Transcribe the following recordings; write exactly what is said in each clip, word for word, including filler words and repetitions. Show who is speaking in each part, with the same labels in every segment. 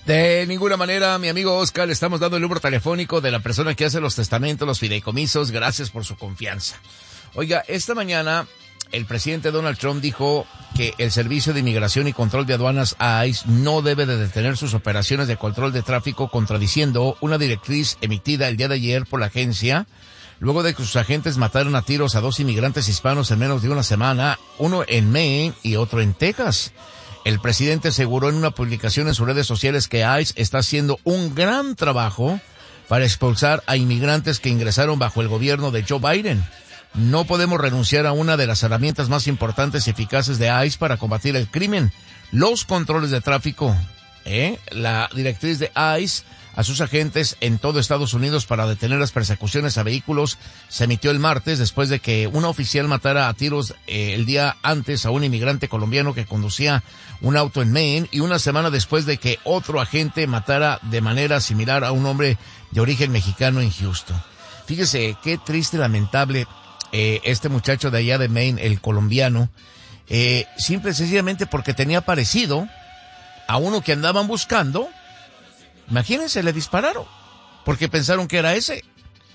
Speaker 1: De ninguna manera, mi amigo Oscar, le estamos dando el número telefónico de la persona que hace los testamentos, los fideicomisos. Gracias por su confianza. Oiga, esta mañana el presidente Donald Trump dijo que el Servicio de Inmigración y Control de Aduanas I C E no debe de detener sus operaciones de control de tráfico, contradiciendo una directriz emitida el día de ayer por la agencia, luego de que sus agentes mataron a tiros a dos inmigrantes hispanos en menos de una semana, uno en Maine y otro en Texas. El presidente aseguró en una publicación en sus redes sociales que I C E está haciendo un gran trabajo para expulsar a inmigrantes que ingresaron bajo el gobierno de Joe Biden. No podemos renunciar a una de las herramientas más importantes y eficaces de I C E para combatir el crimen, los controles de tráfico. ¿Eh? La directriz de I C E a sus agentes en todo Estados Unidos para detener las persecuciones a vehículos se emitió el martes después de que una oficial matara a tiros eh, el día antes a un inmigrante colombiano que conducía un auto en Maine, y una semana después de que otro agente matara de manera similar a un hombre de origen mexicano en Houston. Fíjese qué triste y lamentable. Eh, este muchacho de allá de Maine, el colombiano, eh, simple y sencillamente porque tenía parecido a uno que andaban buscando. Imagínense, le dispararon porque pensaron que era ese.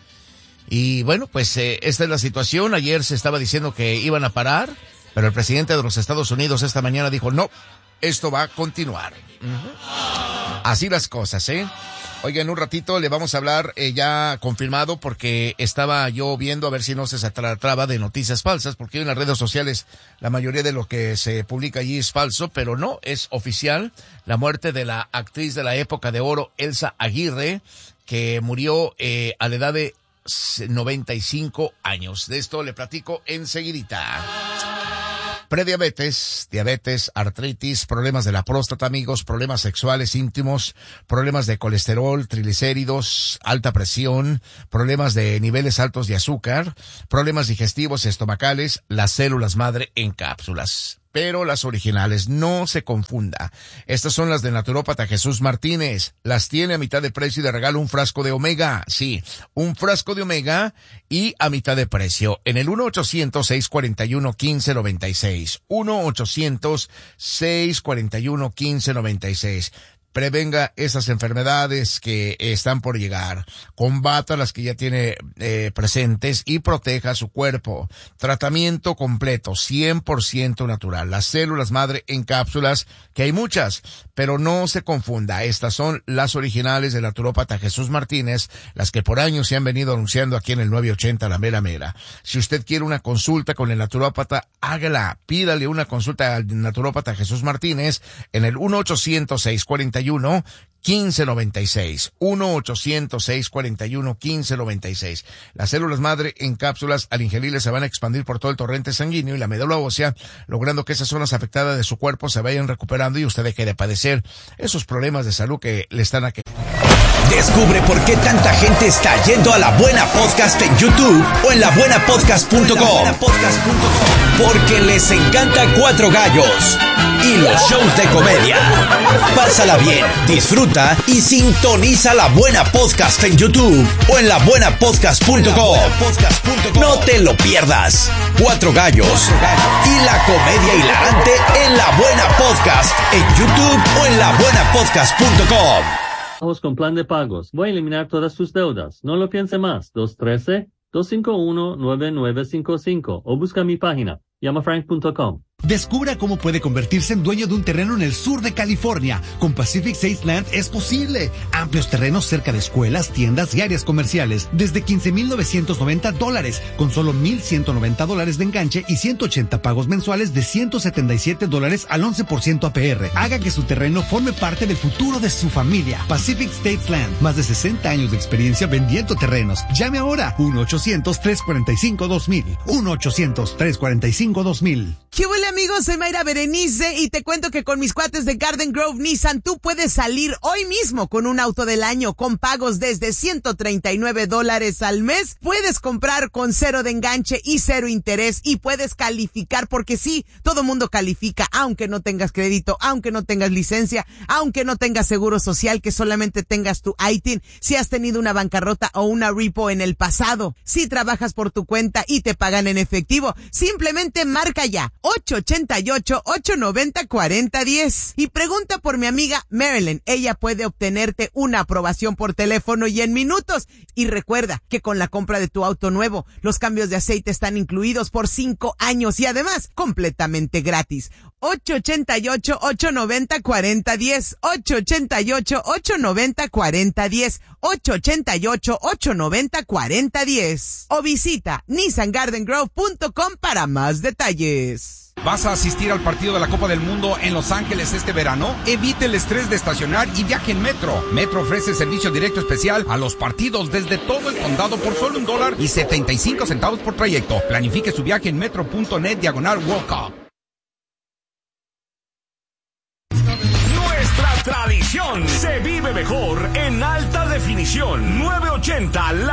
Speaker 1: Y bueno, pues eh, esta es la situación. Ayer se estaba diciendo que iban a parar, pero el presidente de los Estados Unidos esta mañana dijo, no, esto va a continuar. Uh-huh. Así las cosas, ¿eh? Oiga, en un ratito le vamos a hablar eh, ya confirmado, porque estaba yo viendo a ver si no se trataba de noticias falsas, porque en las redes sociales la mayoría de lo que se publica allí es falso, pero no, es oficial. La muerte de la actriz de la época de oro, Elsa Aguirre, que murió eh, a la edad de noventa y cinco años. De esto le platico enseguidita. Prediabetes, diabetes, artritis, problemas de la próstata, amigos, problemas sexuales íntimos, problemas de colesterol, triglicéridos, alta presión, problemas de niveles altos de azúcar, problemas digestivos y estomacales, las células madre en cápsulas. Pero las originales, no se confunda. Estas son las de Naturópata Jesús Martínez. Las tiene a mitad de precio y de regalo un frasco de Omega. Sí, un frasco de Omega y a mitad de precio. En el uno ochocientos, seiscientos cuarenta y uno, quince noventa y seis. uno ochocientos, seiscientos cuarenta y uno, quince noventa y seis. Prevenga esas enfermedades que están por llegar, combata las que ya tiene eh, presentes y proteja su cuerpo. Tratamiento completo, cien por ciento natural. Las células madre en cápsulas, que hay muchas, pero no se confunda. Estas son las originales del naturópata Jesús Martínez, las que por años se han venido anunciando aquí en el nueve ochenta La Mera Mera. Si usted quiere una consulta con el naturópata, hágala. Pídale una consulta al naturópata Jesús Martínez en el uno ochocientos, seiscientos cuarenta y uno, quince noventa y seis. uno ochocientos, seiscientos cuarenta y uno, quince noventa y seis. Las células madre en cápsulas al ingerirlas se van a expandir por todo el torrente sanguíneo y la médula ósea, logrando que esas zonas afectadas de su cuerpo se vayan recuperando y usted deje de padecer esos problemas de salud que le están aquí.
Speaker 2: Descubre por qué tanta gente está yendo a La Buena Podcast en YouTube o en la buena podcast punto com. Porque les encanta Cuatro Gallos y los shows de comedia. Pásala bien, disfruta y sintoniza La Buena Podcast en YouTube o en la buena podcast punto com. No te lo pierdas. Cuatro Gallos y la comedia hilarante en La Buena Podcast en YouTube o en la buena podcast punto com.
Speaker 3: Con plan de pagos. Voy a eliminar todas sus deudas. No lo piense más. dos uno tres, dos cinco uno, nueve nueve cinco cinco o busca mi página llama frank punto com.
Speaker 4: Descubra cómo puede convertirse en dueño de un terreno en el sur de California. Con Pacific States Land es posible. Amplios terrenos cerca de escuelas, tiendas y áreas comerciales. Desde quince mil novecientos noventa dólares, con solo mil ciento noventa dólares de enganche y ciento ochenta pagos mensuales de ciento setenta y siete dólares al once por ciento A P R. Haga que su terreno forme parte del futuro de su familia. Pacific States Land. Más de sesenta años de experiencia vendiendo terrenos. Llame ahora. uno ochocientos, tres cuarenta y cinco, dos mil. uno ochocientos, tres cuarenta y cinco, dos mil.
Speaker 5: ¿Qué huele, amigos? Soy Mayra Berenice y te cuento que con mis cuates de Garden Grove Nissan tú puedes salir hoy mismo con un auto del año con pagos desde ciento treinta y nueve dólares al mes. Puedes comprar con cero de enganche y cero interés y puedes calificar, porque sí, todo mundo califica, aunque no tengas crédito, aunque no tengas licencia, aunque no tengas seguro social, que solamente tengas tu I T I N, si has tenido una bancarrota o una repo en el pasado, si trabajas por tu cuenta y te pagan en efectivo. Simplemente marca ya ocho ocho ocho, ocho nueve cero, cuatro cero uno cero. Y pregunta por mi amiga Marilyn. Ella puede obtenerte una aprobación por teléfono y en minutos. Y recuerda que con la compra de tu auto nuevo, los cambios de aceite están incluidos por cinco años y además completamente gratis. ocho ocho ocho, ocho nueve cero, cuatro cero uno cero. ocho ocho ocho, ocho nueve cero, cuatro cero uno cero. ocho ocho ocho, ocho nueve cero, cuatro cero uno cero. O visita nissan garden grove punto com para más detalles.
Speaker 6: ¿Vas a asistir al partido de la Copa del Mundo en Los Ángeles este verano? Evite el estrés de estacionar y viaje en Metro. Metro ofrece servicio directo especial a los partidos desde todo el condado por solo un dólar y setenta y cinco centavos por trayecto. Planifique su viaje en metro punto net diagonal World Cup.
Speaker 7: Nuestra tradición se vive mejor en alta definición. nueve ochenta